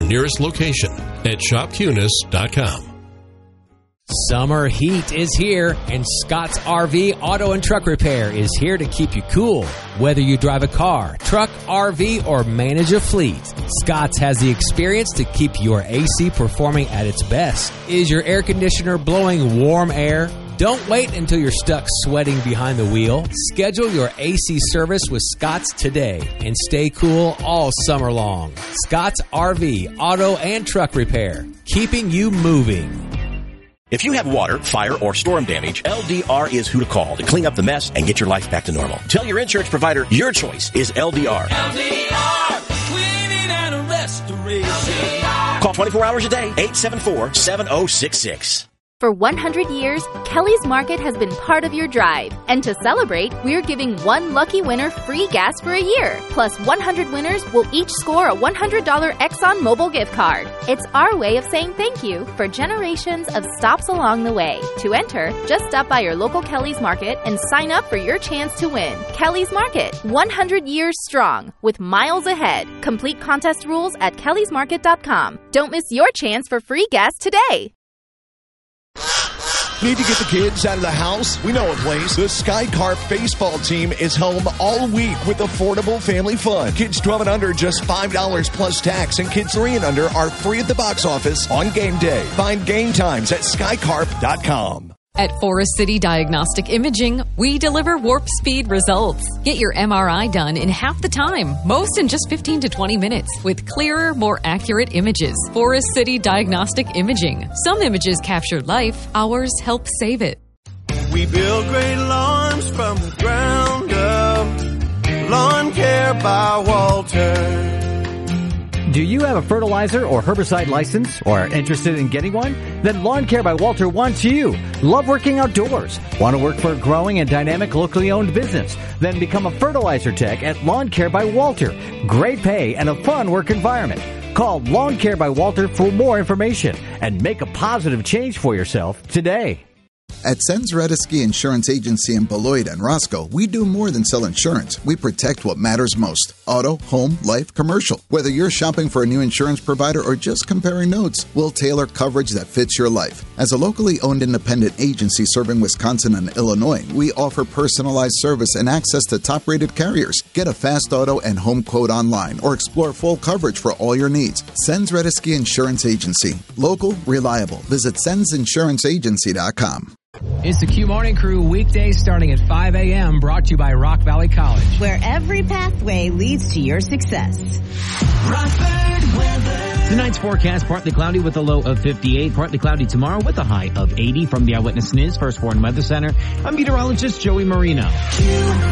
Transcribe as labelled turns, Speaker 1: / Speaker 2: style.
Speaker 1: nearest location at shopkunis.com.
Speaker 2: Summer heat is here, and Scott's RV Auto and Truck Repair is here to keep you cool. Whether you drive a car, truck, RV, or manage a fleet, Scott's has the experience to keep your AC performing at its best. Is your air conditioner blowing warm air? Don't wait until you're stuck sweating behind the wheel. Schedule your AC service with Scott's today and stay cool all summer long. Scott's RV Auto and Truck Repair, keeping you moving.
Speaker 3: If you have water, fire, or storm damage, LDR is who to call to clean up the mess and get your life back to normal. Tell your insurance provider your choice is LDR.
Speaker 4: LDR, cleaning and restoration.
Speaker 3: Call 24 hours a day, 874-7066.
Speaker 5: For 100 years, Kelly's Market has been part of your drive. And to celebrate, we're giving one lucky winner free gas for a year. Plus, 100 winners will each score a $100 Exxon Mobil gift card. It's our way of saying thank you for generations of stops along the way. To enter, just stop by your local Kelly's Market and sign up for your chance to win. Kelly's Market, 100 years strong, with miles ahead. Complete contest rules at kellysmarket.com. Don't miss your chance for free gas today.
Speaker 6: Need to get the kids out of the house? We know a place. The Sky Carp baseball team is home all week with affordable family fun. Kids 12 and under, just $5 plus tax, and kids 3 and under are free at the box office on game day. Find game times at skycarp.com.
Speaker 7: At Forest City Diagnostic Imaging, we deliver warp speed results. Get your MRI done in half the time, most in just 15 to 20 minutes, with clearer, more accurate images. Forest City Diagnostic Imaging. Some images capture life, ours help save it.
Speaker 4: We build great lawns from the ground up. Lawn Care by Walter.
Speaker 8: Do you have a fertilizer or herbicide license or are interested in getting one? Then Lawn Care by Walter wants you. Love working outdoors? Want to work for a growing and dynamic locally owned business? Then become a fertilizer tech at Lawn Care by Walter. Great pay and a fun work environment. Call Lawn Care by Walter for more information and make a positive change for yourself today.
Speaker 9: At Sens Redesky Insurance Agency in Beloit and Roscoe, we do more than sell insurance. We protect what matters most. Auto, home, life, commercial. Whether you're shopping for a new insurance provider or just comparing notes, we'll tailor coverage that fits your life. As a locally owned independent agency serving Wisconsin and Illinois, we offer personalized service and access to top-rated carriers. Get a fast auto and home quote online or explore full coverage for all your needs. Sens Redesky Insurance Agency. Local, reliable. Visit sensinsuranceagency.com.
Speaker 10: It's the Q Morning Crew, weekdays starting at 5 a.m., brought to you by Rock Valley College.
Speaker 11: Where every pathway leads to your success.
Speaker 10: Rockford weather. Tonight's forecast, partly cloudy with a low of 58, partly cloudy tomorrow with a high of 80. From the Eyewitness News First Warn Weather Center, I'm meteorologist Joey Marino.